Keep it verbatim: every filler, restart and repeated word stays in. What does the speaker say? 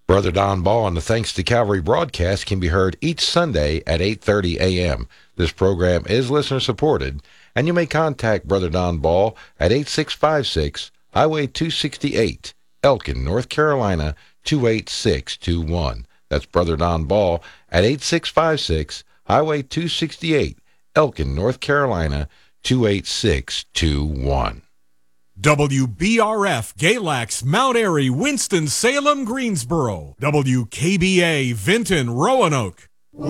Brother Don Ball and the Thanks to Calvary broadcast can be heard each Sunday at eight thirty a.m. This program is listener-supported, and you may contact Brother Don Ball at eight six five six, Highway two sixty-eight, Elkin, North Carolina, two eight six two one. That's Brother Don Ball at eight six five six, Highway two sixty-eight, Elkin, North Carolina, two eight six two one. W B R F, Galax, Mount Airy, Winston-Salem, Greensboro. W K B A, Vinton, Roanoke.